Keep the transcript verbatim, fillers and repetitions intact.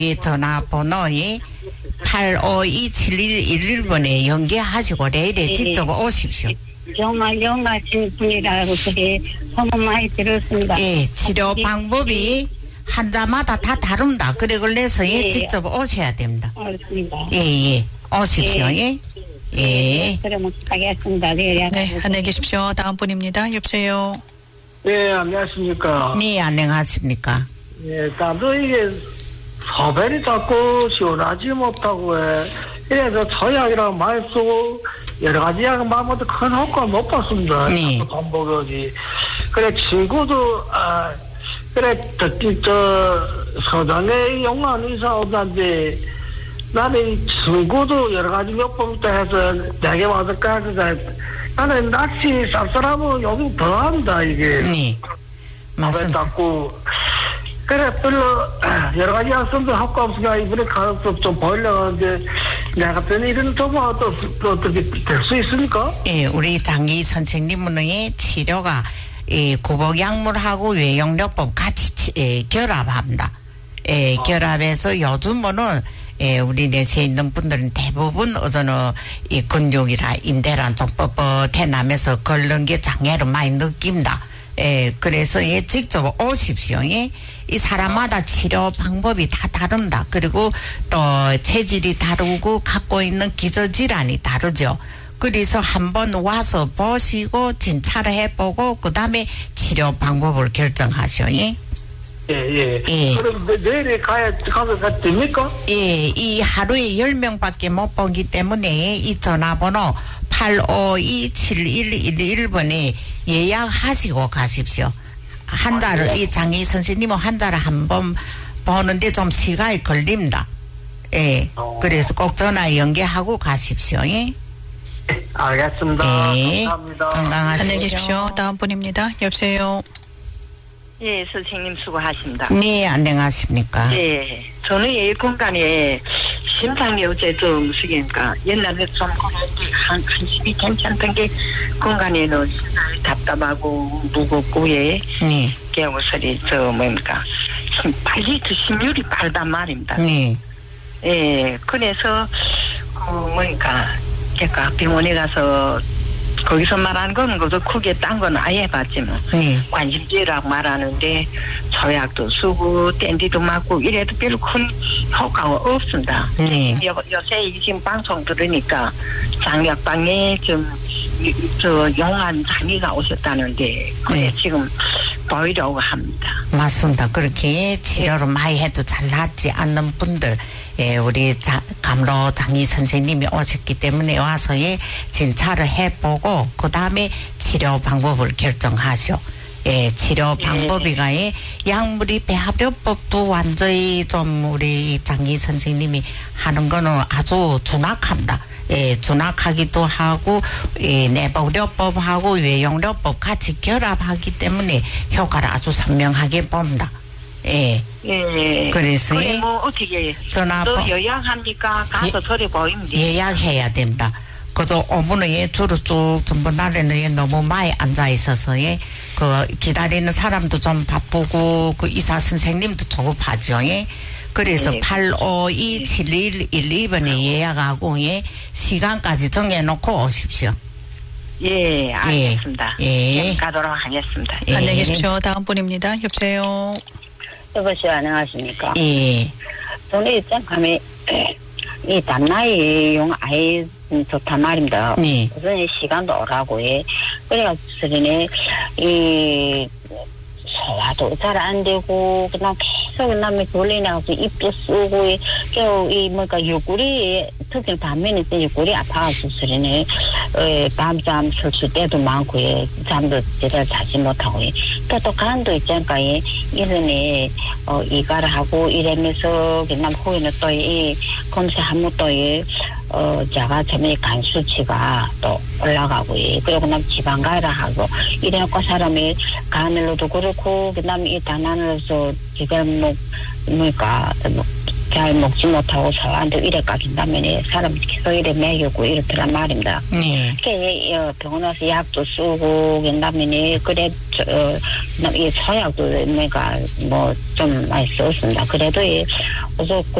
이 전화번호에 팔오이 칠일일일 번에 연계하시고 내일에 예. 직접 오십시오. 정말 영하신 분이라고 그게 소문 많이 들었습니다. 예, 치료 방법이 환자마다 다 다릅니다. 그래 그래서 예, 예. 직접 오셔야 됩니다. 알겠습니다. 예, 예. 오십시오. 예. 예. 예. 그러면 하겠습니다. 네, 네, 안녕히 계십시오. 다음 분입니다. 여보세요. 네, 안녕하십니까. 네, 안녕하십니까. 예, 나도 이게 소변이 자꾸 시원하지 못하고 해. 이래서 저약이랑 많이 쓰고 여러 가지 약을 많아도 큰 효과 못 봤습니다. 네. 반복이지. 그래 친구도 아 그래 듣기 저 서장에 용안 의사 오던데 나는 이 친구도 여러 가지 몇 번부터 해서 내게 와서 까지다. 나는 낚시 쌉쌀하면 여기 더 한다 이게. 네. 맞습니다. 자꾸 그래 별로 여러 가지 약선도 효과 없으니까 이번에 가서 좀 보이려고 하는데 내가 같은 일은 좀 또, 또 어떻게 될 수 있습니까? 예, 우리 장기 선생님은 치료가 이 구복약물하고 외용요법 같이 치, 예, 결합합니다. 예, 아. 결합해서 요즘은 예, 우리 내세에 있는 분들은 대부분 어저는 이 근육이라 인대란 좀 뻣뻣해 나면서 걷는 게 장애를 많이 느낍니다. 예, 그래서 예, 직접 오십시오. 예. 이 사람마다 치료 방법이 다 다릅니다. 그리고 또 체질이 다르고 갖고 있는 기저질환이 다르죠. 그래서 한번 와서 보시고 진찰을 해보고 그 다음에 치료 방법을 결정하셔. 예. 예, 예. 예. 그럼 내, 내일에 가야, 가서 가도 됩니까? 예, 이 하루에 열 명밖에 못 보기 때문에 이 전화번호 팔오이 칠일일일 번에 예약하시고 가십시오. 한 달을, 이 장희 선생님은 한 달에 한 번 보는데 좀 시간이 걸립니다. 예. 그래서 꼭 전화 연계하고 가십시오. 예. 예, 알겠습니다. 예. 감사합니다. 건강하십시오. 안녕히 계십시오. 다음 분입니다. 여보세요. 예, 선생님 수고하십니다. 네, 안녕하십니까. 예, 저는 이 공간에 심장이 어째 좀 무시니까 옛날에 좀 한, 한심이 괜찮던 게 공간에는 심장이 답답하고 무겁고 예, 네. 개우설이 저 뭡니까 좀 빨리 드심률이 빠르단 말입니다. 네. 예, 그래서 그 뭐니까 제가 병원에 가서 거기서 말하는 건 그저 크게 딴 건 아예 해봤지만 네. 관심제라고 말하는데 저약도 쓰고 댄디도 맞고 이래도 별로 큰 효과가 없습니다. 네. 요, 요새 이 지금 방송 들으니까 장약방에 좀 저 용한 장이가 오셨다는데 그래 네. 지금 보이려고 합니다. 맞습니다. 그렇게 치료를 많이 해도 잘 낫지 않는 분들, 예, 우리 자, 감로 장희 선생님이 오셨기 때문에 와서 예, 진찰을 해보고 그 다음에 치료 방법을 결정하시오. 예, 치료 방법이가 예, 약물이 배합요법도 완전히 좀 우리 장희 선생님이 하는 거는 아주 준악합니다. 예, 준악하기도 하고, 예, 내복요법하고 외용요법 같이 결합하기 때문에 효과를 아주 선명하게 봅니다. 예. 예. 그래서 그래 예, 뭐 어떻게 전화 또 번- 요약합니까? 가서 예. 저리 보입니다. 예약해야 됩니다. 그저 오면은 예, 주로 쭉 전부 날에는 예, 너무 많이 앉아 있어서 예, 그 기다리는 사람도 좀 바쁘고 그 의사 선생님도 조급하죠. 예. 그래서 네. 팔오이 칠일일이 번에 예약하고 예, 시간까지 정해놓고 오십시오. 예, 알겠습니다. 예. 예, 가도록 하겠습니다. 예. 안녕히 계십시오. 다음 분입니다. 여보세요. 여보세요, 안녕하십니까? 예. 저는 입장 가면 이 담나이 용 아이 좋단 말입니다. 네. 우선 시간도 오라고 해. 그래가지고 이 소화도 잘 안 되고 그냥 계속 그다음에 돌리나가지고 입도 쓰고 겨우 이 뭐가 옆구리 특히 밤에는 이제 옆구리 아파가지고 소리네 밤잠 설칠 때도 많고 예 잠도 제대로 자지 못하고 예 그러니까 또 간도 있잖아요. 예 이전에 어 이가를 하고 이러면서 그다음 후에는 또 이 검사하면 또예 어, 제가 처음에 간 수치가 또 올라가고, 예. 그리고 난 지방가라 하고, 이래놓고 사람이 간으로도 그렇고, 그 다음에 이 단안으로서 지금 뭐, 뭐니까, 뭐, 잘 먹지 못하고 소화도 이래까지 된다면 사람이 계속 이래 먹이고 이렇더란 말입니다. 네. 그 병원 와서 약도 쓰고 그다음에 그래 어, 이 소약도 내가 뭐 좀 많이 썼습니다. 그래도 이 어서